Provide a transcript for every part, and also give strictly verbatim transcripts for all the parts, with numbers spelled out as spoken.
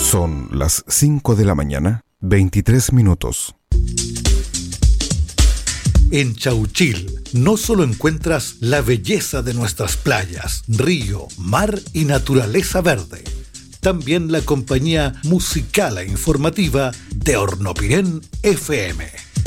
Son las cinco de la mañana, veintitrés minutos. En Chauchil no solo encuentras la belleza de nuestras playas, río, mar y naturaleza verde, también la compañía musical e informativa de Hornopirén F M.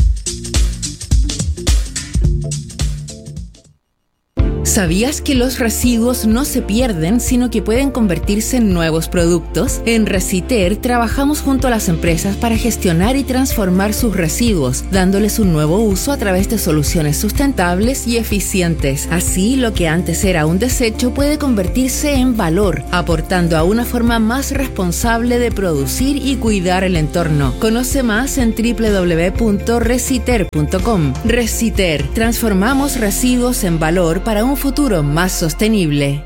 ¿Sabías que los residuos no se pierden, sino que pueden convertirse en nuevos productos? En Reciter trabajamos junto a las empresas para gestionar y transformar sus residuos, dándoles un nuevo uso a través de soluciones sustentables y eficientes. Así, lo que antes era un desecho puede convertirse en valor, aportando a una forma más responsable de producir y cuidar el entorno. Conoce más en doble u doble u doble u punto reciter punto com. Reciter, transformamos residuos en valor para un futuro más sostenible.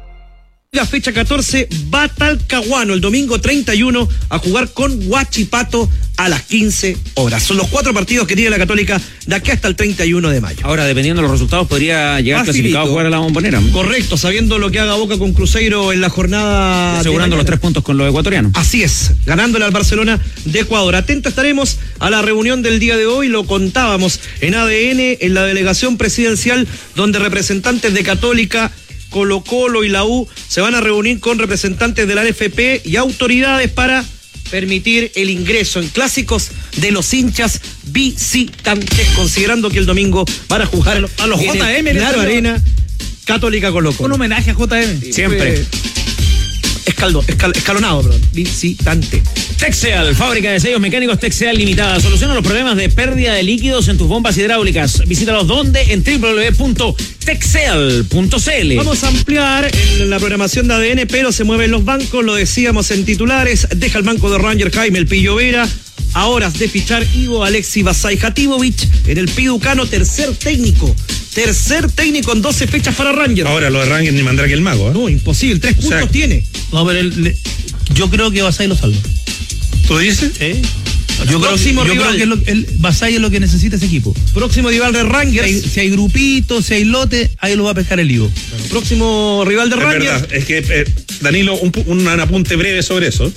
La fecha catorce va Talcahuano el domingo treinta y uno a jugar con Huachipato a las quince horas. Son los cuatro partidos que tiene la Católica de aquí hasta el treinta y uno de mayo. Ahora, dependiendo de los resultados, podría llegar Facilito. clasificado a jugar a la Bombonera. Correcto, sabiendo lo que haga Boca con Cruzeiro en la jornada. Asegurando los tres puntos con los ecuatorianos. Así es, ganándole al Barcelona de Ecuador. Atento estaremos a la reunión del día de hoy, lo contábamos en A D N, en la delegación presidencial, donde representantes de Católica, Colo Colo y la U se van a reunir con representantes de la N F P y autoridades para permitir el ingreso en clásicos de los hinchas visitantes, considerando que el domingo van a jugar a los, a los J M, Claro Arena, Católica Colo Colo. Un homenaje a J M. Siempre. Escaldo, escal, escalonado, perdón. Visitante. Texeal, fábrica de sellos mecánicos Texeal Limitada. Soluciona los problemas de pérdida de líquidos en tus bombas hidráulicas. Visítalos donde en doble u doble u doble u punto texeal punto c l. Vamos a ampliar en la programación de A D N, pero se mueven los bancos, lo decíamos en titulares. Deja el banco de Ranger Jaime El Pillo Vera. A horas de fichar Ivo Alexi Basay Jatibovic en el Piducano, tercer técnico. Tercer técnico en doce fechas para Ranger. Ahora lo de Ranger ni Mandrake el mago, ¿eh? No, imposible, tres puntos o sea, tiene. No, pero el, le, yo creo que Basay lo salva. ¿Tú dices? ¿Eh? Yo, creo, yo creo que lo, el Basay es lo que necesita ese equipo. Próximo rival de Rangers. Si hay, si hay grupitos, si hay lote, ahí lo va a pescar el Ivo. Bueno, próximo rival de es Rangers. Verdad, es que, eh, Danilo, un, un apunte breve sobre eso.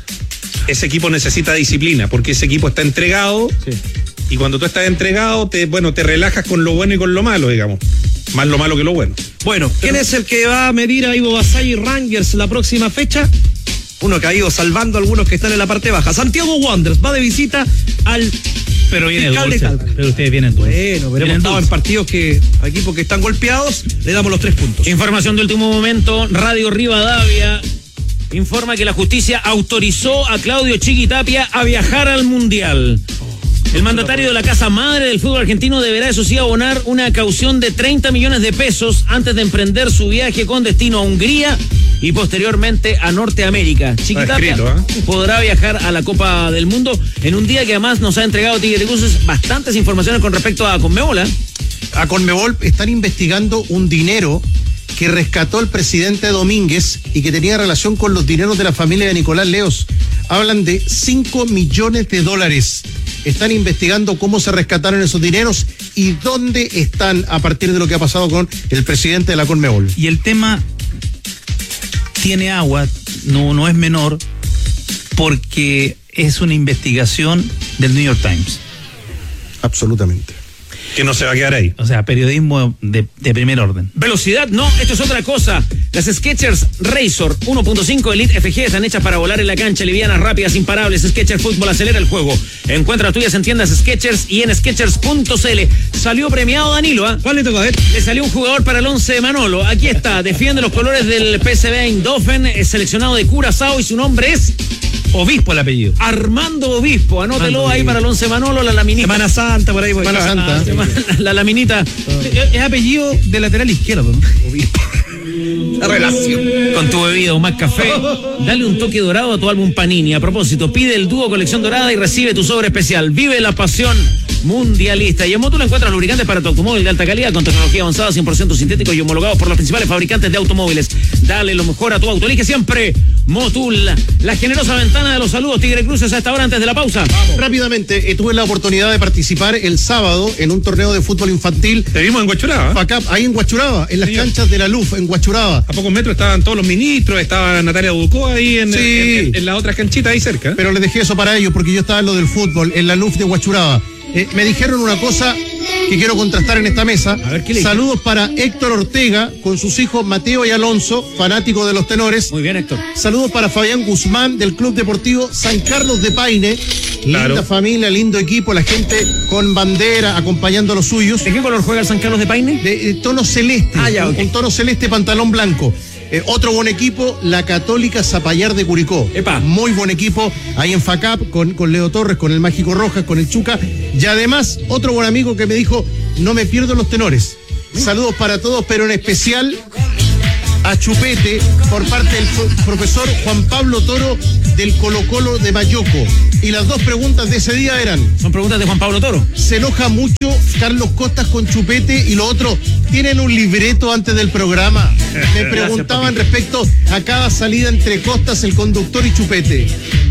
Ese equipo necesita disciplina, porque ese equipo está entregado. Sí. Y cuando tú estás entregado, te, bueno, te relajas con lo bueno y con lo malo, digamos. Más lo malo que lo bueno. Bueno, ¿quién Pero... es el que va a medir a Ivo Basay y Rangers la próxima fecha? Uno que ha ido salvando a algunos que están en la parte baja. Santiago Wanderers va de visita al... Pero viene el dulce, pero ustedes vienen dulce. Bueno, pero hemos estado en partidos que, a equipos que están golpeados, le damos los tres puntos. Información de último momento, Radio Rivadavia informa que la justicia autorizó a Claudio Chiquitapia a viajar al Mundial. El mandatario de la casa madre del fútbol argentino deberá, eso sí, abonar una caución de treinta millones de pesos antes de emprender su viaje con destino a Hungría y posteriormente a Norteamérica. Chiquitapia escrito, ¿eh? podrá viajar a la Copa del Mundo en un día que además nos ha entregado Tigre Cruces bastantes informaciones con respecto a Conmebol. ¿eh? A Conmebol están investigando un dinero que rescató el presidente Domínguez y que tenía relación con los dineros de la familia de Nicolás Leos. Hablan de cinco millones de dólares. Están investigando cómo se rescataron esos dineros y dónde están a partir de lo que ha pasado con el presidente de la Conmebol. Y el tema tiene agua, no, no es menor, porque es una investigación del New York Times. Absolutamente. Que no se va a quedar ahí. O sea, periodismo de, de primer orden. Velocidad, no, esto es otra cosa. Las Skechers Razor uno punto cinco Elite F G están hechas para volar en la cancha, livianas, rápidas, imparables. Skechers Fútbol acelera el juego. Encuentra las tuyas en tiendas Skechers y en skechers punto c l. Salió premiado Danilo, ¿ah? ¿eh? ¿Cuál le tocó a ver? Le salió un jugador para el once de Manolo. Aquí está, defiende los colores del P S V Eindhoven, es seleccionado de Curazao y su nombre es... Obispo el apellido. Armando Obispo, anótelo Armando ahí Obispo. Para el once Manolo, la laminita. Semana Santa, por ahí. Semana ah, Santa. Semana, la laminita. Oh. Es, es apellido de lateral izquierdo, ¿no? Obispo. La relación. Con tu bebida o más café, dale un toque dorado a tu álbum Panini. A propósito, pide el dúo colección dorada y recibe tu sobre especial. Vive la pasión mundialista. Y en Módulo encuentras lubricantes para tu automóvil de alta calidad con tecnología avanzada, cien por ciento sintéticos y homologados por los principales fabricantes de automóviles. Dale lo mejor a tu auto. Elige siempre Motul. La generosa ventana de los saludos, Tigre Cruces, a esta hora antes de la pausa. Vamos. Rápidamente, eh, tuve la oportunidad de participar el sábado en un torneo de fútbol infantil. Te vimos en Huachuraba. FACAP, ahí en Huachuraba, en las Señor. canchas de la Luz, en Huachuraba. A pocos metros estaban todos los ministros, estaba Natalia Ducó ahí en, Sí. en, en, en la otra canchita ahí cerca. Pero les dejé eso para ellos porque yo estaba en lo del fútbol, en la Luz de Huachuraba. Eh, me dijeron una cosa que quiero contrastar en esta mesa. A ver, ¿qué le Saludos para Héctor Ortega con sus hijos Mateo y Alonso, fanáticos de los tenores. Muy bien, Héctor. Saludos para Fabián Guzmán del Club Deportivo San Carlos de Paine. Claro. Linda familia, lindo equipo, la gente con bandera acompañando a los suyos. ¿De qué color juega el San Carlos de Paine? De, de tono celeste, Ah, ya, un, ok. un tono celeste, pantalón blanco. Eh, otro buen equipo, la Católica Zapallar de Curicó. Epa. Muy buen equipo, ahí en FACAP, con, con Leo Torres, con el Mágico Rojas, con el Chuca. Y además, otro buen amigo que me dijo, no me pierdo los tenores. Saludos para todos, pero en especial a Chupete, por parte del pro- profesor Juan Pablo Toro del Colo Colo de Mayoco. Y las dos preguntas de ese día eran, Son preguntas de Juan Pablo Toro. se enoja mucho Carlos Costas con Chupete, y lo otro, ¿tienen un libreto antes del programa? Me preguntaban respecto a cada salida entre Costas, el conductor y Chupete.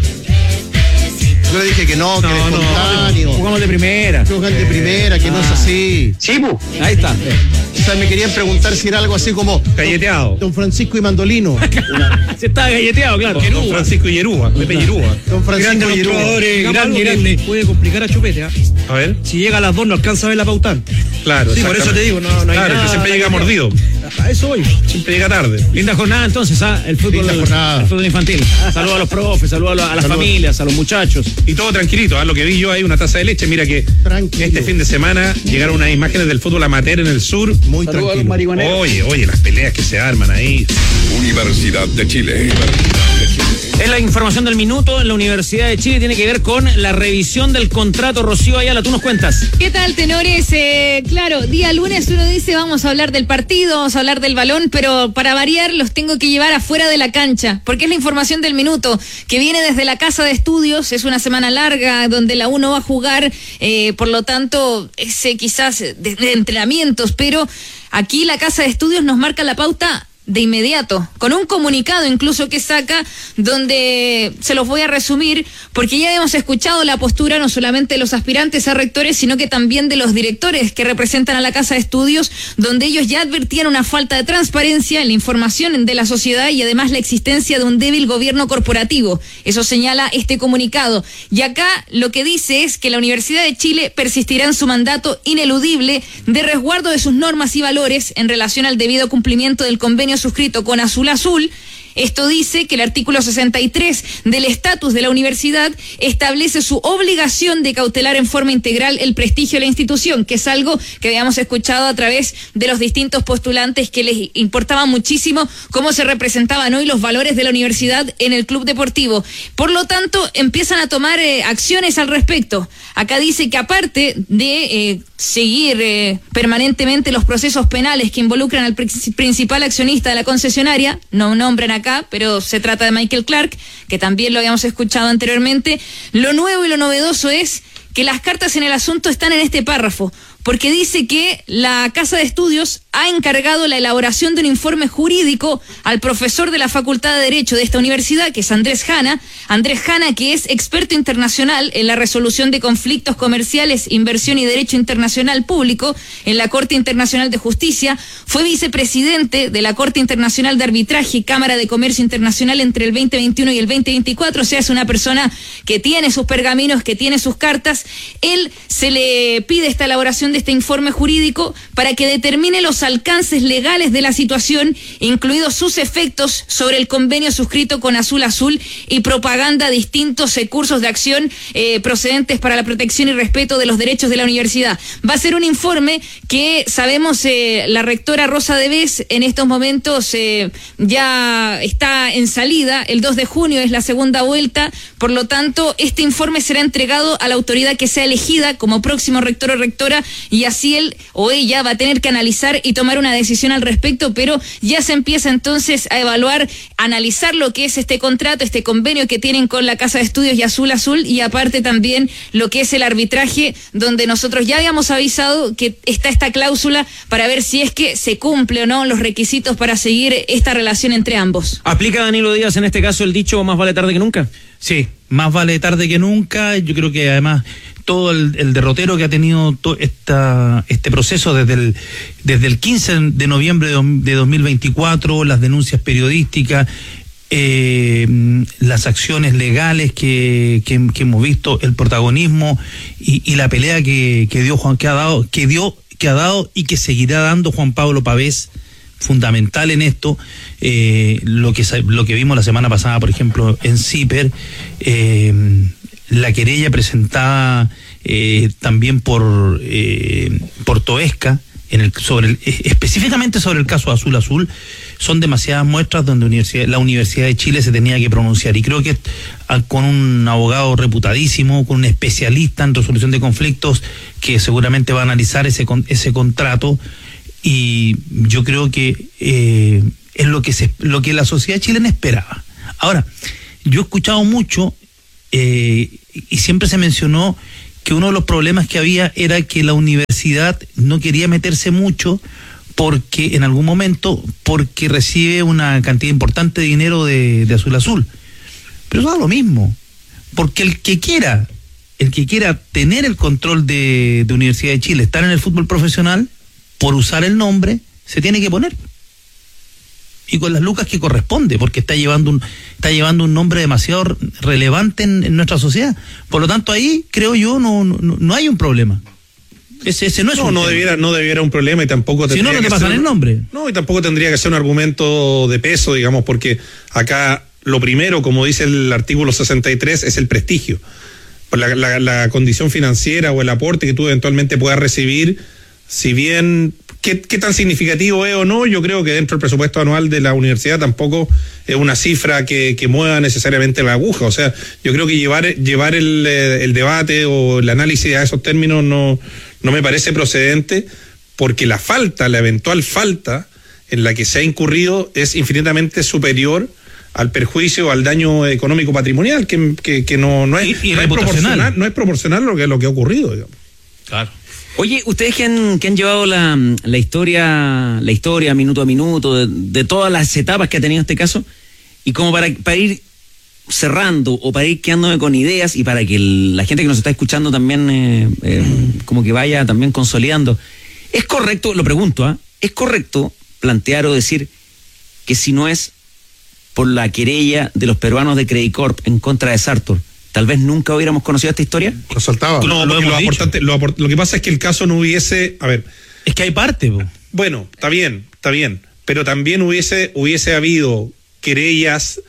Yo le dije que no, que No, era no, espontáneo, Jugamos de primera. que juegan de primera, que no es así. Ahí está. O sea, me querían preguntar si era algo así como Galleteado. Don Francisco y Mandolino. Se está galleteado, claro. Don Francisco Yerúa, Pepe Yerúa. Don Francisco y Yerúa. Digamos grande, algo que grande. puede complicar a Chupete, ¿ah? A ver. Si llega a las dos no alcanza a ver la pauta. Claro. Sí, por eso exactamente. te digo, no, no hay Claro, nada. que siempre llega mordido. A eso voy. Siempre llega tarde. Linda jornada entonces, ¿ah? El fútbol, Linda el, jornada. el fútbol infantil. Saludos a los profes, saludos a, los- a las Saludos. familias, a los muchachos. Y todo tranquilito, ¿ah? Lo que vi yo ahí, una taza de leche. Mira que Tranquilo. este fin de semana llegaron unas imágenes del fútbol amateur en el sur. Muy tranquilo. Oye, oye, las peleas que se arman ahí. Universidad de Chile. Es la información del minuto en la Universidad de Chile, tiene que ver con la revisión del contrato. Rocío Ayala, tú nos cuentas. ¿Qué tal, tenores? Eh, claro, día lunes uno dice vamos a hablar del partido, vamos a hablar del balón, pero para variar los tengo que llevar afuera de la cancha, porque es la información del minuto, que viene desde la Casa de Estudios. Es una semana larga donde la U no va a jugar, eh, por lo tanto, ese quizás de, de entrenamientos, pero aquí la Casa de Estudios nos marca la pauta de inmediato, con un comunicado incluso que saca, donde se los voy a resumir, porque ya hemos escuchado la postura no solamente de los aspirantes a rectores, sino que también de los directores que representan a la Casa de Estudios, donde ellos ya advertían una falta de transparencia en la información de la sociedad y además la existencia de un débil gobierno corporativo. Eso señala este comunicado. Y acá lo que dice es que la Universidad de Chile persistirá en su mandato ineludible de resguardo de sus normas y valores en relación al debido cumplimiento del convenio suscrito con Azul Azul. Esto dice que el artículo sesenta y tres del estatus de la universidad establece su obligación de cautelar en forma integral el prestigio de la institución, que es algo que habíamos escuchado a través de los distintos postulantes, que les importaba muchísimo cómo se representaban hoy los valores de la universidad en el club deportivo. Por lo tanto, empiezan a tomar eh, acciones al respecto. Acá dice que aparte de eh, seguir eh, permanentemente los procesos penales que involucran al pr- principal accionista de la concesionaria, no nombran acá, pero se trata de Michael Clark, que también lo habíamos escuchado anteriormente, lo nuevo y lo novedoso es que las cartas en el asunto están en este párrafo, porque dice que la Casa de Estudios ha encargado la elaboración de un informe jurídico al profesor de la Facultad de Derecho de esta universidad, que es Andrés Jana. Andrés Jana, que es experto internacional en la resolución de conflictos comerciales, inversión y derecho internacional público en la Corte Internacional de Justicia, fue vicepresidente de la Corte Internacional de Arbitraje y Cámara de Comercio Internacional entre el veinte veintiuno y el veinte veinticuatro, o sea, es una persona que tiene sus pergaminos, que tiene sus cartas. Él se le pide esta elaboración de este informe jurídico para que determine los alcances legales de la situación, incluidos sus efectos sobre el convenio suscrito con Azul Azul y propaganda a distintos eh, cursos de acción eh, procedentes para la protección y respeto de los derechos de la universidad. Va a ser un informe que sabemos eh, la rectora Rosa Devés en estos momentos eh, ya está en salida. El dos de junio es la segunda vuelta, por lo tanto este informe será entregado a la autoridad que sea elegida como próximo rector o rectora y así él o ella va a tener que analizar y tomar una decisión al respecto, pero ya se empieza entonces a evaluar, a analizar lo que es este contrato, este convenio que tienen con la Casa de Estudios y Azul Azul, y aparte también lo que es el arbitraje, donde nosotros ya habíamos avisado que está esta cláusula para ver si es que se cumple o no los requisitos para seguir esta relación entre ambos. ¿Aplica Danilo Díaz en este caso el dicho más vale tarde que nunca? Sí, más vale tarde que nunca. Yo creo que además todo el, el derrotero que ha tenido to, esta, este proceso desde el, desde el quince de noviembre de, de dos mil veinticuatro, las denuncias periodísticas, eh, las acciones legales que, que, que hemos visto, el protagonismo y, y la pelea que, que dio Juan, que ha dado, que dio, que ha dado y que seguirá dando Juan Pablo Pavés, fundamental en esto, eh, lo que lo que vimos la semana pasada, por ejemplo, en CIPER, eh, la querella presentada eh, también por eh, por Toesca, en el, sobre el, específicamente sobre el caso Azul Azul, son demasiadas muestras donde universidad, la Universidad de Chile se tenía que pronunciar, y creo que con un abogado reputadísimo, con un especialista en resolución de conflictos, que seguramente va a analizar ese, ese contrato. Y yo creo que eh, es lo que se, lo que la sociedad chilena esperaba. Ahora, yo he escuchado mucho eh, y siempre se mencionó que uno de los problemas que había era que la universidad no quería meterse mucho porque en algún momento, porque recibe una cantidad importante de dinero de, de Azul Azul. Pero eso es lo mismo, porque el que quiera, el que quiera tener el control de, de Universidad de Chile, estar en el fútbol profesional, por usar el nombre, se tiene que poner. Y con las lucas que corresponde, porque está llevando un, está llevando un nombre demasiado relevante en, en nuestra sociedad. Por lo tanto, ahí, creo yo, no, no, no hay un problema. Ese, ese no es no, un no tema. debiera, no debiera un problema, y tampoco tendría si no, no que te pasan ser, el nombre. No, y tampoco tendría que ser un argumento de peso, digamos, porque acá lo primero, como dice el artículo sesenta y tres, es el prestigio. La, la, la condición financiera o el aporte que tú eventualmente puedas recibir, si bien ¿qué, qué tan significativo es o no, yo creo que dentro del presupuesto anual de la universidad tampoco es una cifra que, que mueva necesariamente la aguja. O sea, yo creo que llevar, llevar el, el debate o el análisis a esos términos no, no me parece procedente, porque la falta, la eventual falta en la que se ha incurrido es infinitamente superior al perjuicio o al daño económico patrimonial, que, que, que no, no, es, y, y no, es proporcional, no es proporcional lo que, lo que ha ocurrido, digamos. Claro. Oye, ustedes que han, que han llevado la, la historia, la historia minuto a minuto, de, de todas las etapas que ha tenido este caso, y como para, para ir cerrando o para ir quedándome con ideas y para que el, la gente que nos está escuchando también eh, eh, como que vaya también consolidando, ¿es correcto, lo pregunto, ¿eh? ¿es correcto plantear o decir que si no es por la querella de los peruanos de Credit Corp en contra de Sartor, tal vez nunca hubiéramos conocido esta historia? Lo saltaba. No, lo, lo, lo, aportante, lo, aport, lo que pasa es que el caso no hubiese, a ver, es que hay parte, bro. Bueno, está bien, está bien, pero también hubiese hubiese habido querellas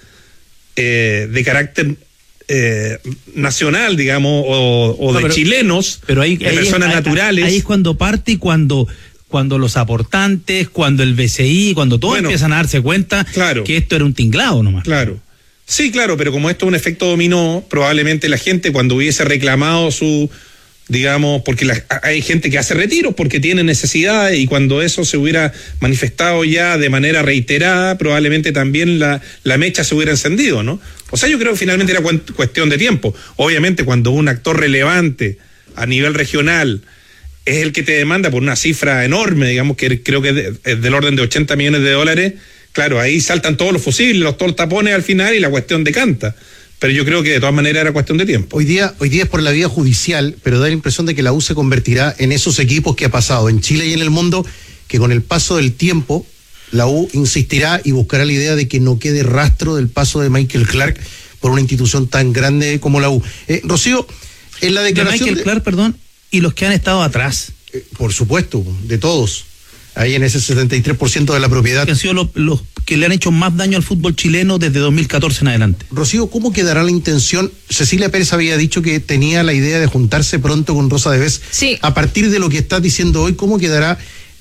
eh, de carácter eh, nacional, digamos, o, o no, de pero, chilenos, pero ahí, de ahí personas es, naturales. Ahí es cuando parte y cuando cuando los aportantes, cuando el B C I, cuando todos bueno, empiezan a darse cuenta claro, que esto era un tinglado nomás. Claro. Sí, claro, pero como esto es un efecto dominó, probablemente la gente cuando hubiese reclamado su, digamos, porque la, hay gente que hace retiros porque tiene necesidades, y cuando eso se hubiera manifestado ya de manera reiterada, probablemente también la, la mecha se hubiera encendido, ¿no? O sea, yo creo que finalmente era cu- cuestión de tiempo. Obviamente cuando un actor relevante a nivel regional es el que te demanda por una cifra enorme, digamos que creo que es, de, es del orden de ochenta millones de dólares, claro, ahí saltan todos los fusibles, los, todos los tapones al final y la cuestión decanta. Pero yo creo que de todas maneras era cuestión de tiempo. Hoy día, hoy día es por la vía judicial, pero da la impresión de que la U se convertirá en esos equipos que ha pasado en Chile y en el mundo, que con el paso del tiempo la U insistirá y buscará la idea de que no quede rastro del paso de Michael Clark por una institución tan grande como la U. Eh, Rocío, en la declaración... De Michael de... Clark, perdón, y los que han estado atrás. Eh, por supuesto, de todos. Ahí en ese setenta y tres por ciento de la propiedad. Que han sido los, los que le han hecho más daño al fútbol chileno desde dos mil catorce en adelante. Rocío, ¿cómo quedará la intención? Cecilia Pérez había dicho que tenía la idea de juntarse pronto con Rosa Devés. Sí. A partir de lo que estás diciendo hoy, ¿cómo quedará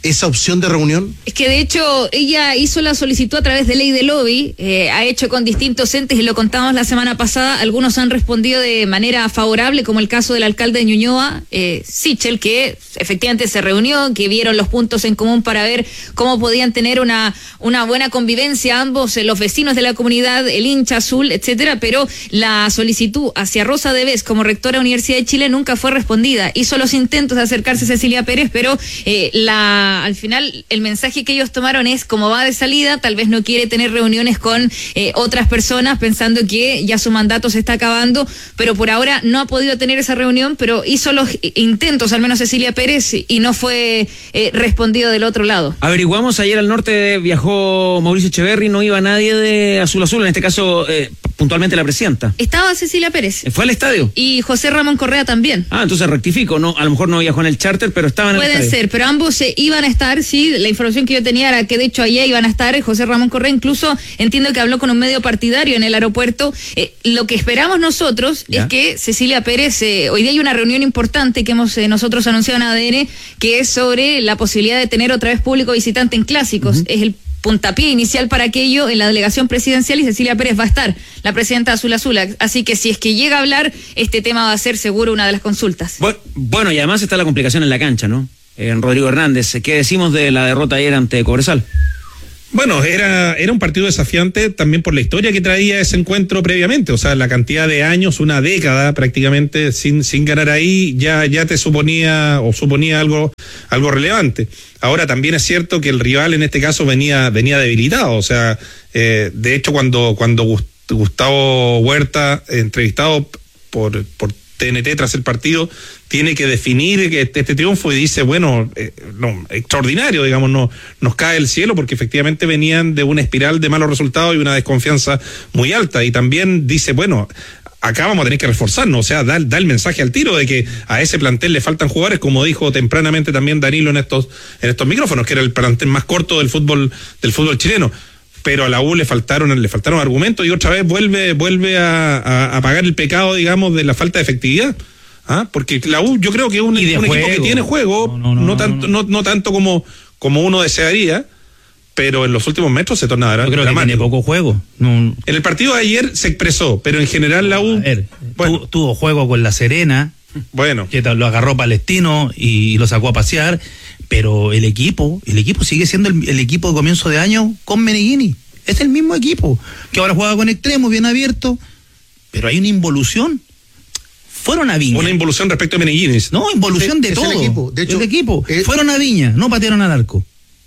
esa opción de reunión? Es que de hecho ella hizo la solicitud a través de ley de lobby, eh, ha hecho con distintos entes y lo contamos la semana pasada, algunos han respondido de manera favorable, como el caso del alcalde de Ñuñoa, eh, Sichel, que efectivamente se reunió, que vieron los puntos en común para ver cómo podían tener una, una buena convivencia ambos, eh, los vecinos de la comunidad, el hincha azul, etcétera, pero la solicitud hacia Rosa Devés como rectora de la Universidad de Chile nunca fue respondida. Hizo los intentos de acercarse a Cecilia Pérez, pero eh, la al final el mensaje que ellos tomaron es como va de salida, tal vez no quiere tener reuniones con eh, otras personas pensando que ya su mandato se está acabando, pero por ahora no ha podido tener esa reunión, pero hizo los intentos, al menos Cecilia Pérez, y no fue eh, respondido del otro lado. Averiguamos, ayer al norte viajó Mauricio Echeverri, no iba nadie de Azul Azul, en este caso eh, puntualmente la presidenta. Estaba Cecilia Pérez. ¿Fue al estadio? Y José Ramón Correa también. Ah, entonces rectifico, no, a lo mejor no viajó en el charter, pero estaban en el estadio. Puede ser, pero ambos se iban a estar, sí, la información que yo tenía era que de hecho allá iban a estar. José Ramón Correa incluso entiendo que habló con un medio partidario en el aeropuerto. Eh, lo que esperamos nosotros ¿Ya? es que Cecilia Pérez, eh, hoy día hay una reunión importante que hemos eh, nosotros anunciado en A D N, que es sobre la posibilidad de tener otra vez público visitante en clásicos. Uh-huh. Es el puntapié inicial para aquello en la delegación presidencial y Cecilia Pérez va a estar, la presidenta Azul Azul. Así que si es que llega a hablar, este tema va a ser seguro una de las consultas. Bueno, bueno y además está la complicación en la cancha, ¿no? En Rodrigo Hernández, ¿qué decimos de la derrota ayer ante Cobresal? Bueno, era, era un partido desafiante también por la historia que traía ese encuentro previamente, o sea, la cantidad de años, una década prácticamente sin, sin ganar ahí, ya, ya te suponía o suponía algo, algo relevante. Ahora también es cierto que el rival en este caso venía, venía debilitado, o sea, eh, de hecho cuando, cuando Gustavo Huerta, entrevistado por, por T N T tras el partido, tiene que definir este, este triunfo y dice, bueno, eh, no, extraordinario, digamos, no nos cae el cielo porque efectivamente venían de una espiral de malos resultados y una desconfianza muy alta. Y también dice, bueno, acá vamos a tener que reforzarnos, o sea, da, da el mensaje al tiro de que a ese plantel le faltan jugadores, como dijo tempranamente también Danilo en estos, en estos micrófonos, que era el plantel más corto del fútbol, del fútbol chileno. Pero a la U le faltaron, le faltaron argumentos y otra vez vuelve, vuelve a, a, a pagar el pecado, digamos, de la falta de efectividad. ¿Ah? Porque la U yo creo que es un, un equipo que tiene juego, no, no, no, no tanto, no, no tanto como, como uno desearía, pero en los últimos metros se torna dramático. Yo creo que tiene poco juego. No. En el partido de ayer se expresó, pero en general la U... A ver, bueno, tu, tuvo juego con La Serena, bueno, que lo agarró Palestino y lo sacó a pasear, pero el equipo, el equipo sigue siendo el, el equipo de comienzo de año con Meneghini. Es el mismo equipo, que ahora juega con extremo, bien abierto, pero hay una involución. Fueron a Viña. Una involución respecto a Meneghini. No, involución es, de es todo. El equipo. De hecho, el equipo. Es... Fueron a Viña, no patearon al arco.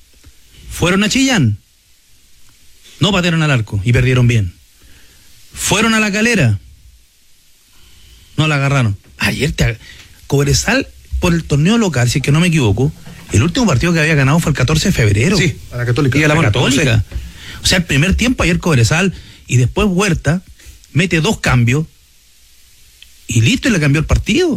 Fueron a Chillán, no patearon al arco y perdieron bien. Fueron a La Calera, no la agarraron. Ayer te... Cobresal, por el torneo local, si es que no me equivoco, el último partido que había ganado fue el catorce de febrero. Sí, a la Católica. Y a la, la Católica. O sea, el primer tiempo ayer Cobresal y después Huerta mete dos cambios y listo, y le cambió el partido.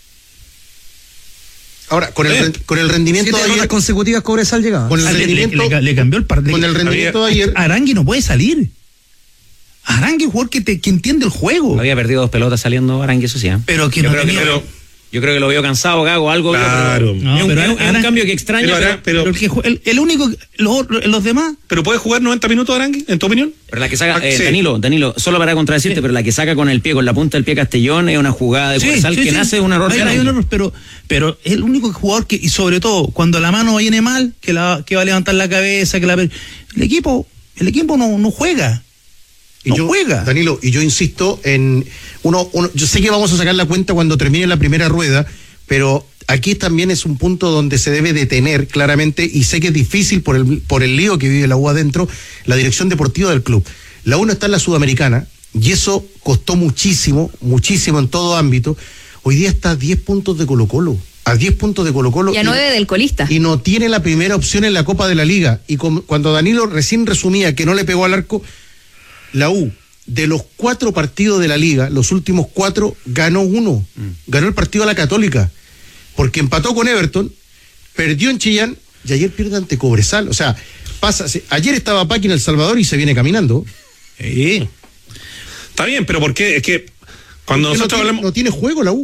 Ahora, con el, con el rendimiento de ayer consecutivas Cobresal llegaba. Con el rendimiento, le, le, le cambió el partido. Con el rendimiento de ayer. Arangui no puede salir. Arangui es un jugador que, te, que entiende el juego. Había perdido dos pelotas saliendo Arangui, eso sí. ¿eh? Pero que yo no creo tenía... que, pero... Yo creo que lo veo cansado, Gago, algo. Claro. Vio, pero, no, es, pero un, es un cambio que extraña. Pero, pero, pero, pero el, que, el, el único, los, los demás. ¿Pero puede jugar noventa minutos Arangui, en tu opinión? Pero la que saca, ah, eh, sí. Danilo, Danilo, solo para contradecirte, sí. Pero la que saca con el pie, con la punta del pie Castellón, es una jugada de Cobresal sí, sí, que sí. nace de un error. Hay, hay un error, pero, pero es el único jugador que, y sobre todo, cuando la mano viene mal, que, la, que va a levantar la cabeza, que la el equipo, el equipo no, no juega. Y no yo, juega. Danilo, y yo insisto en uno, uno, yo sé que vamos a sacar la cuenta cuando termine la primera rueda, pero aquí también es un punto donde se debe detener claramente, y sé que es difícil por el, por el lío que vive la U adentro, la dirección deportiva del club. La U no está en la Sudamericana, y eso costó muchísimo, muchísimo en todo ámbito. Hoy día está a diez puntos de Colo-Colo, a diez puntos de Colo-Colo. Y a nueve del colista. Y no tiene la primera opción en la Copa de la Liga. Y con, cuando Danilo recién resumía que no le pegó al arco, la U, de los cuatro partidos de la Liga, los últimos cuatro, ganó uno. Mm. Ganó el partido a la Católica. Porque empató con Everton, perdió en Chillán y ayer pierde ante Cobresal. O sea, pasa, ayer estaba Paqui en El Salvador y se viene caminando. Sí. Está bien, pero ¿por qué? Es que cuando Porque nosotros no tiene, hablamos... no tiene juego la U.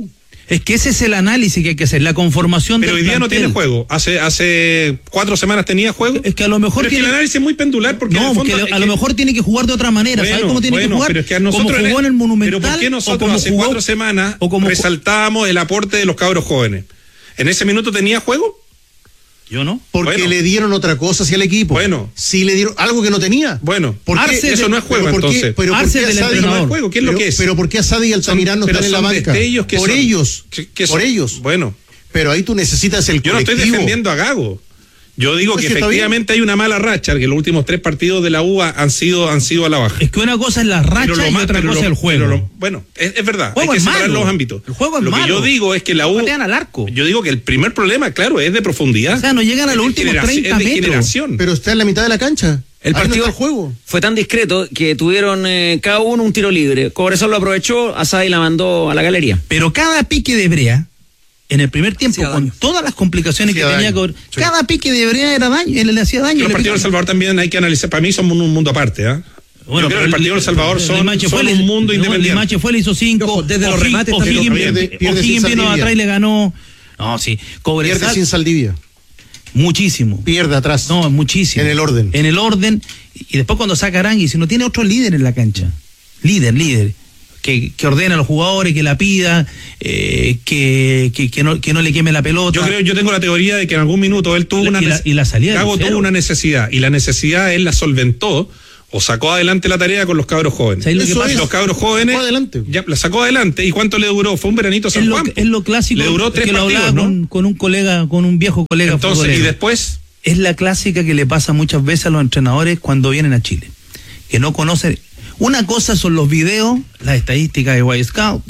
Es que ese es el análisis que hay que hacer, la conformación Pero del hoy día no plantel. tiene juego. Hace hace cuatro semanas tenía juego. Es que a lo mejor pero tiene... es que el análisis es muy pendular porque no, en el fondo porque es a que... lo mejor tiene que jugar de otra manera. Bueno, ¿Sabes cómo tiene bueno, que jugar? Pero es que a nosotros como jugó en el Monumental. Pero ¿por qué o nosotros como hace jugó, cuatro semanas o como resaltábamos el aporte de los cabros jóvenes? ¿En ese minuto tenía juego? Yo no. Porque Bueno. le dieron otra cosa hacia el equipo. Bueno. Sí le dieron algo que no tenía. Bueno, ¿Por qué? Arce eso de- no es juego pero ¿por qué- entonces. Pero ¿por Arce qué del Asadi entrenador. no es juego? ¿Qué es lo pero, que es? Pero ¿por qué Asadi y Altamirano Pero están en la son banca? destellos que por son- ellos. que- que por son- ellos. Bueno. Pero ahí tú necesitas el Yo no colectivo. estoy defendiendo a Gago. Yo digo Pues que sí, está efectivamente hay una mala racha, que los últimos tres partidos de la U A han sido, han sido a la baja. Es que una cosa es la racha Pero lo y ma- otra pero cosa lo- es el juego. pero lo- bueno, es, es verdad. El juego hay que es separar malo. los ámbitos. El juego es lo malo. que yo digo es que la U. Patean al arco. Yo digo que el primer problema, claro, es de profundidad. O sea, no llegan a Es los de últimos generación- treinta es de metros. generación. Pero está en la mitad de la cancha. El Ahí no partido está el juego. fue tan discreto que tuvieron eh, cada uno un tiro libre. Cobresal lo aprovechó, Asadi la mandó a la galería. Pero cada pique de Brea, en el primer tiempo, Hacía con daño. todas las complicaciones Hacía que tenía, daño, que- sí. cada pique de Brea era daño, él le hacía daño. Los le partidos del pegaba. Salvador también hay que analizar. Para mí son un, un mundo aparte. ¿ah? Bueno, Yo creo que el partido del Salvador son, Limache son fue, un mundo no, independiente. Limache fue, le hizo cinco. Ojo, desde los O'Higgins- remates también. O'Higgins Pierde- viene- pierde O'Higgins sin vino Saldivia. atrás y le ganó. No, sí. Pierde Cobresal, sin Saldivia. muchísimo. Pierde atrás. No, muchísimo. En el orden. En el orden. Y después cuando saca Arangui, si no tiene otro líder en la cancha. Líder, líder. Que, que ordena a los jugadores, que la pida, eh, que, que, que, no, que no le queme la pelota. Yo creo, yo tengo la teoría de que en algún minuto él tuvo Y la- una y la- nece- y la salida de Gago Lucero. tuvo una necesidad y la necesidad él la solventó o sacó adelante la tarea con los cabros jóvenes. ¿Sabes lo que Eso pasa? es. Los cabros jóvenes Sacó adelante. ya la sacó adelante. ¿Y cuánto le duró? Fue un veranito San Es lo, Juan. es lo clásico Le duró tres que lo partidos, hablaba ¿no? con, con un colega, con un viejo colega Entonces, y futbolero. después, Es la clásica que le pasa muchas veces a los entrenadores cuando vienen a Chile, que no conocen. Una cosa son los videos, las estadísticas de White Scout,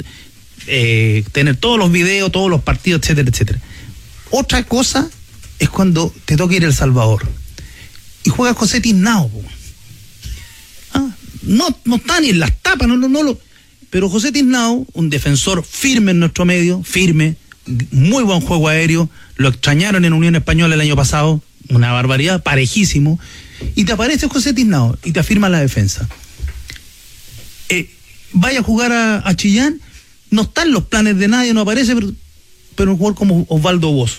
eh, tener todos los videos, todos los partidos, etcétera, etcétera. Otra cosa es cuando te toca ir a El Salvador y juega José Tiznao. po. Ah, no, no está ni en las tapas, no, no, no lo. Pero José Tiznao, un defensor firme en nuestro medio, firme, muy buen juego aéreo, lo extrañaron en Unión Española el año pasado, una barbaridad, parejísimo, y te aparece José Tiznao y te afirma la defensa. Eh, vaya a jugar a, a Chillán, no están los planes de nadie, no aparece, pero, pero un jugador como Osvaldo Bozo.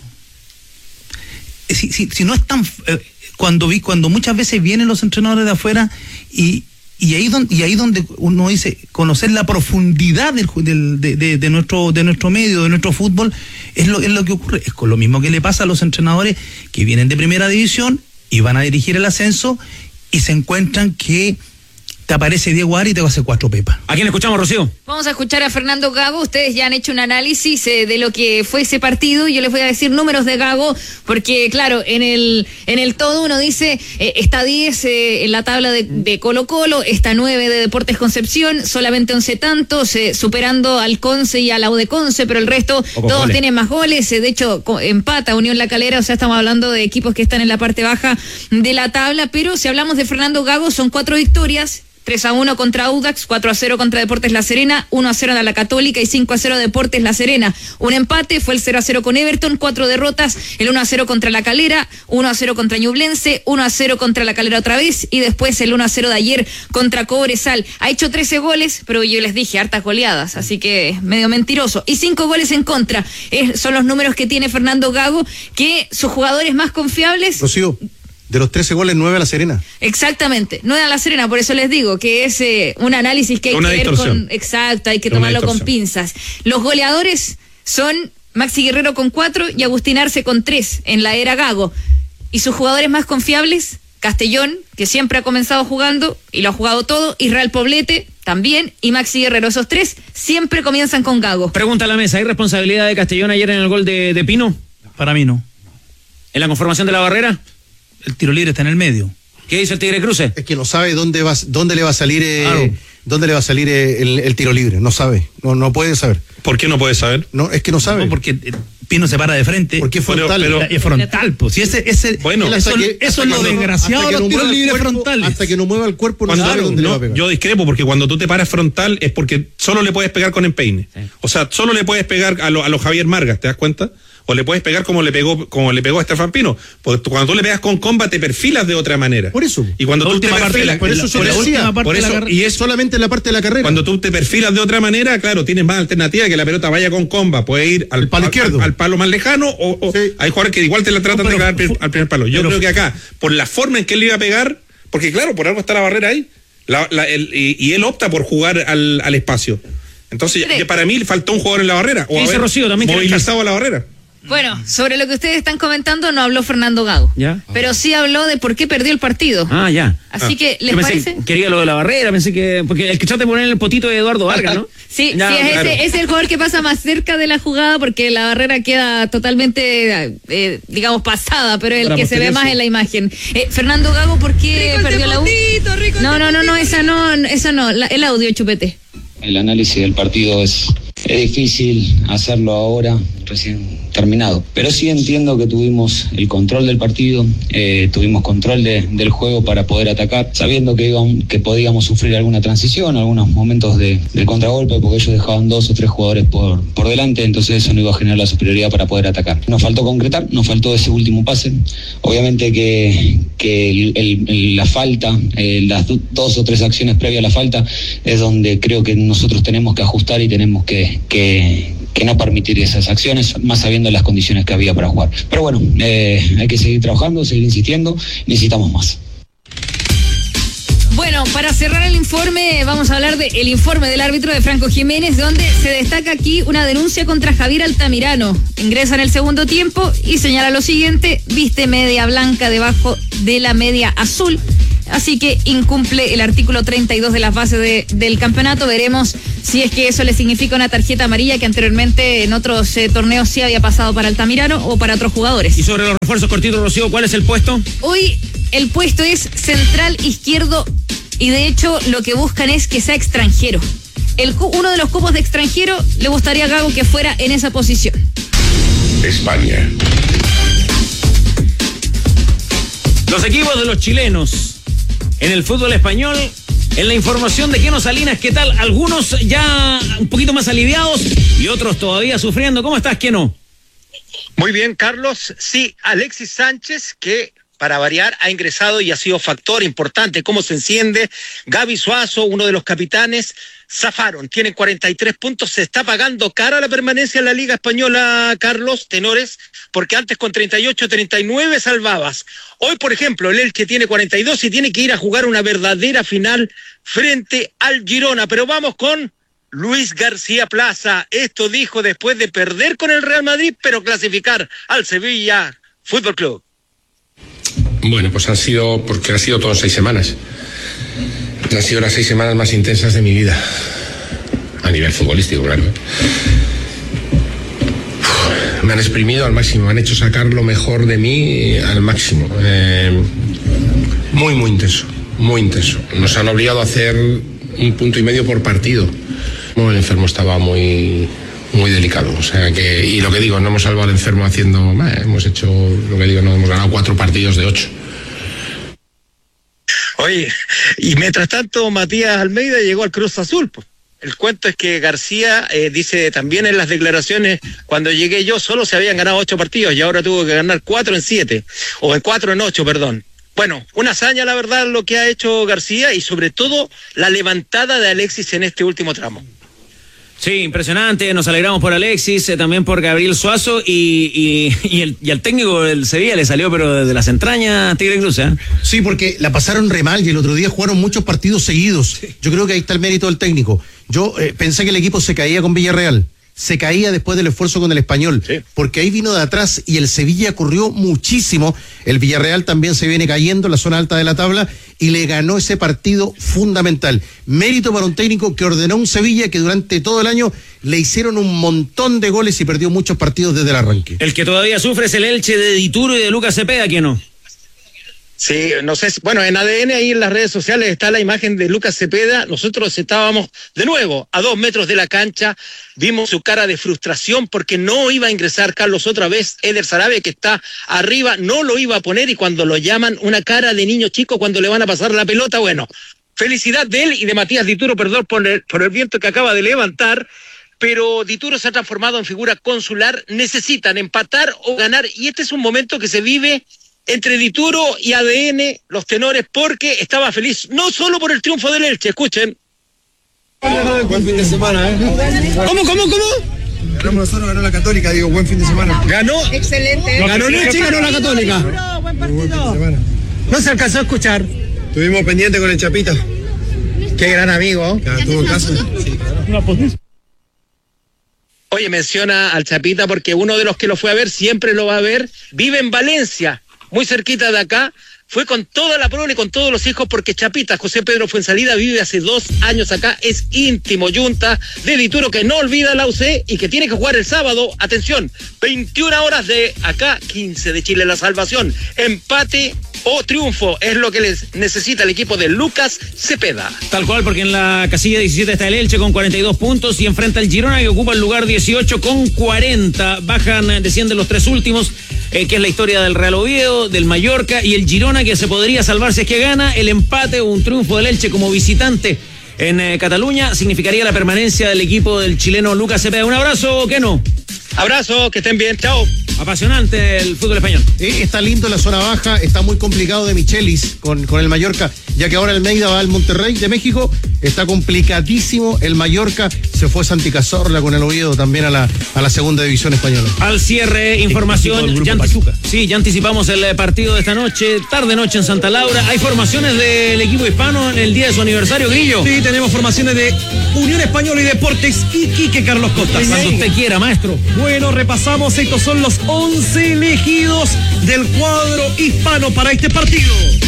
Eh, Si, si, si no es tan... eh, cuando vi, cuando muchas veces vienen los entrenadores de afuera y, y ahí donde, y ahí donde uno dice conocer la profundidad del, ju- del- de, de- de nuestro de nuestro medio, de nuestro fútbol, es lo, es lo que ocurre. Es con lo mismo que le pasa a los entrenadores que vienen de primera división y van a dirigir el ascenso y se encuentran que te aparece Diego Ari y te va a hacer cuatro pepas. ¿A quién escuchamos, Rocío? Vamos a escuchar a Fernando Gago. Ustedes ya han hecho un análisis eh, de lo que fue ese partido. Yo les voy a decir números de Gago, porque claro, en el en el todo uno dice, eh, está diez eh, en la tabla de, de Colo Colo, está nueve de Deportes Concepción, solamente once tantos, eh, superando al Conce y a la U de Conce, pero el resto Pocos todos goles. tienen más goles. eh, de hecho, co- empata Unión La Calera, o sea, estamos hablando de equipos que están en la parte baja de la tabla, pero si hablamos de Fernando Gago, son cuatro victorias. tres a uno contra Audax, cuatro a cero contra Deportes La Serena, uno a cero a la Católica y cinco a cero Deportes La Serena. Un empate fue el cero a cero con Everton, cuatro derrotas, el uno a cero contra La Calera, uno a cero contra Ñublense, uno a cero contra La Calera otra vez y después el uno a cero de ayer contra Cobresal. Ha hecho trece goles, pero yo les dije hartas goleadas, así que es medio mentiroso. Y cinco goles en contra. Es, son los números que tiene Fernando Gago, que sus jugadores más confiables... Rocío, de los trece goles, nueve a La Serena. Exactamente, no era La Serena, por eso les digo que es eh, un análisis que hay Una que ver distorsión. con, exacto, hay que Una tomarlo con distorsión. pinzas. Los goleadores son Maxi Guerrero con cuatro y Agustín Arce con tres en la era Gago. Y sus jugadores más confiables, Castellón, que siempre ha comenzado jugando y lo ha jugado todo, Israel Poblete también y Maxi Guerrero. Esos tres siempre comienzan con Gago. Pregunta a la mesa, ¿hay responsabilidad de Castellón ayer en el gol de, de Pino? Para mí no. ¿En la conformación de la barrera? El tiro libre está en el medio. ¿Qué hizo el Tigre Cruce? Es que no sabe dónde va, dónde le va a salir, eh, Claro. dónde le va a salir eh, el, el tiro libre. No sabe, no, no puede saber. ¿por qué no puedes saber? No, es que no sabe. No, porque eh, Pino se para de frente. Porque es Pero- frontal. pero- Es frontal, pues. Si ese, ese, Bueno, eso, Hasta que- eso hasta es lo que no- desgraciado hasta que de los no tiros mueva el libres cuerpo, frontales. Hasta que no mueva el cuerpo no Cuando- sabe dónde no, le va a pegar. yo discrepo porque cuando tú te paras frontal es porque solo le puedes pegar con empeine. O sea, solo le puedes pegar a lo, a lo Javier Margas, ¿te das cuenta? o le puedes pegar como le pegó como le pegó a Estefan Pino. Porque cuando tú le pegas con comba te perfilas de otra manera. Por eso. Y cuando La tú te última parte de perfilas, la- Por eso la- se por la decía, última parte por de la eso, carrera. y es solamente en la parte de la carrera. cuando tú te perfilas de otra manera, claro, tienes más alternativa que la pelota vaya con comba, puede ir al El palo al- izquierdo. al, al palo más lejano, o, o Sí. hay jugadores que igual te la tratan No, pero de pegar fu- al primer palo. Yo pero creo fu- que acá, por la forma en que él iba a pegar, porque claro, por algo está la barrera ahí, la, la, el, y, y él opta por jugar al, al espacio. Entonces, Creo. ya para mí faltó un jugador en la barrera, o ¿Qué dice haber Rocío? También quiere movilizado a la barrera. Bueno, sobre lo que ustedes están comentando no habló Fernando Gago. ¿Ya? Pero sí habló de por qué perdió el partido. Ah, ya. Así que, ¿les Yo pensé parece? que quería lo de la barrera, pensé que. Porque el que trata de poner el potito de Eduardo Vargas, ¿no? Sí, Ya, sí, es, claro. ese, es el jugador que pasa más cerca de la jugada porque la barrera queda totalmente, eh, digamos, pasada, pero el Para que se ve posterior, más sí. en la imagen. Eh, Fernando Gago, ¿por qué perdió la U? No, no, no, no, esa no, esa no, la- el audio, Chupete. El análisis del partido es, es difícil hacerlo ahora, recién terminado. Pero sí entiendo que tuvimos el control del partido, eh, tuvimos control de- del juego para poder atacar, sabiendo que, iban, que podíamos sufrir alguna transición, algunos momentos de, del contragolpe, porque ellos dejaban dos o tres jugadores por, por delante, entonces eso no iba a generar la superioridad para poder atacar. Nos faltó concretar, nos faltó ese último pase. Obviamente que, que el- el- el- la falta, eh, las do- dos o tres acciones previas a la falta, es donde creo que nosotros tenemos que ajustar y tenemos que, que, que no permitir esas acciones, más sabiendo las condiciones que había para jugar. Pero bueno, eh, hay que seguir trabajando, seguir insistiendo, necesitamos más. Bueno, para cerrar el informe, vamos a hablar del informe del árbitro de Franco Jiménez, donde se destaca aquí una denuncia contra Javier Altamirano. Ingresa en el segundo tiempo y señala lo siguiente: viste media blanca debajo de la media azul. Así que incumple el artículo treinta y dos de las bases de- del campeonato. Veremos si es que eso le significa una tarjeta amarilla que anteriormente en otros eh, torneos sí había pasado para Altamirano o para otros jugadores. Y sobre los refuerzos cortitos, Rocío, ¿cuál es el puesto? Hoy el puesto es central izquierdo y de hecho lo que buscan es que sea extranjero. El, cu- uno de los cupos de extranjero le gustaría a Gago que fuera en esa posición. España. Los equipos de los chilenos en el fútbol español. En la información de Keno Salinas, ¿qué tal? Algunos ya un poquito más aliviados y otros todavía sufriendo. ¿Cómo estás, Keno? Muy bien, Carlos. Sí, Alexis Sánchez, que para variar ha ingresado y ha sido factor importante. Cómo se enciende. Gaby Suazo, uno de los capitanes, zafaron. Tienen cuarenta y tres puntos. Se está pagando cara la permanencia en la Liga Española, Carlos, tenores, porque antes con treinta y ocho, treinta y nueve salvabas. Hoy, por ejemplo, el Elche tiene cuarenta y dos y tiene que ir a jugar una verdadera final frente al Girona. Pero vamos con Luis García Plaza. Esto dijo después de perder con el Real Madrid, pero clasificar al Sevilla Fútbol Club. Bueno, pues han sido, porque han sido todas seis semanas. Han sido las seis semanas más intensas de mi vida. A nivel futbolístico, claro. Uf, me han exprimido al máximo, me han hecho sacar lo mejor de mí al máximo. Eh, muy, muy intenso, muy intenso. Nos han obligado a hacer un punto y medio por partido. Bueno, el enfermo estaba muy, muy delicado. O sea que, y lo que digo, no hemos salvado al enfermo haciendo, eh, hemos hecho, lo que digo, no hemos ganado cuatro partidos de ocho. Oye, y mientras tanto Matías Almeida llegó al Cruz Azul, pues. El cuento es que García eh, dice también en las declaraciones, cuando llegué yo solo se habían ganado ocho partidos y ahora tuvo que ganar cuatro en siete, o en cuatro en ocho, perdón. Bueno, una hazaña la verdad lo que ha hecho García y sobre todo la levantada de Alexis en este último tramo. Sí, impresionante, nos alegramos por Alexis, eh, también por Gabriel Suazo y, y, y, el, y al técnico del Sevilla le salió pero de las entrañas Tigre Cruz, ¿eh? Sí, porque la pasaron re mal y el otro día jugaron muchos partidos seguidos. Yo creo que ahí está el mérito del técnico. Yo eh, pensé que el equipo se caía con Villarreal, se caía después del esfuerzo con el Español, sí, porque ahí vino de atrás y el Sevilla corrió muchísimo. El Villarreal también se viene cayendo en la zona alta de la tabla y le ganó ese partido fundamental. Mérito para un técnico que ordenó un Sevilla que durante todo el año le hicieron un montón de goles y perdió muchos partidos desde el arranque. El que todavía sufre es el Elche de Dituro y de Lucas Cepeda, ¿quién no? Sí, no sé, si, bueno, en A D N ahí en las redes sociales está la imagen de Lucas Cepeda. Nosotros estábamos de nuevo a dos metros de la cancha, vimos su cara de frustración porque no iba a ingresar Carlos otra vez. Eder Sarabia, que está arriba, no lo iba a poner y cuando lo llaman, una cara de niño chico cuando le van a pasar la pelota. Bueno, felicidad de él y de Matías Dituro, perdón por el, por el viento que acaba de levantar. pero Dituro se ha transformado en figura consular, necesitan empatar o ganar, y este es un momento que se vive entre Dituro y A D N, los tenores, porque estaba feliz, no solo por el triunfo del Elche, escuchen. Buen fin de semana, ¿eh? ¿Cómo, cómo, cómo? Ganamos nosotros, ganó la Católica, digo, buen fin de semana. ¿Ganó? Excelente. ¿Ganó el Elche y ganó la Católica? Buen partido. No se alcanzó a escuchar. Estuvimos pendientes con el Chapita. Qué gran amigo. Ya, estuvo en casa. Sí, claro. Oye, menciona al Chapita porque uno de los que lo fue a ver siempre lo va a ver. Vive en Valencia, muy cerquita de acá. Fue con toda la prole y con todos los hijos porque Chapita, José Pedro Fuensalida, vive hace dos años acá. Es íntimo yunta de Dituro, que no olvida la U C y que tiene que jugar el sábado. Atención, veintiuna horas de acá, quince de Chile, la salvación. Empate o triunfo es lo que les necesita el equipo de Lucas Cepeda. Tal cual, porque en la casilla diecisiete está el Elche con cuarenta y dos puntos y enfrenta al Girona, que ocupa el lugar dieciocho con cuarenta. Bajan, descienden los tres últimos, eh, que es la historia del Real Oviedo, del Mallorca y el Girona, que se podría salvar si es que gana. El empate o un triunfo del Elche como visitante en eh, Cataluña significaría la permanencia del equipo del chileno Lucas Cepeda. Un abrazo, Keno. Abrazo, que estén bien, chao. Apasionante el fútbol español. Eh, está lindo la zona baja, está muy complicado de Michelis con, con el Mallorca, ya que ahora el Almeida va al Monterrey de México, está complicadísimo el Mallorca, se fue Santi Cazorla con el Oviedo también a la, a la segunda división española. Al cierre, información, ya, antici- sí, ya anticipamos el partido de esta noche, tarde noche en Santa Laura. Hay formaciones del equipo hispano en el día de su aniversario, Grillo. Sí, tenemos formaciones de Unión Española y Deportes Iquique, Carlos Costa. Cuando usted quiera, maestro. Bueno, repasamos, estos son los once elegidos del cuadro hispano para este partido.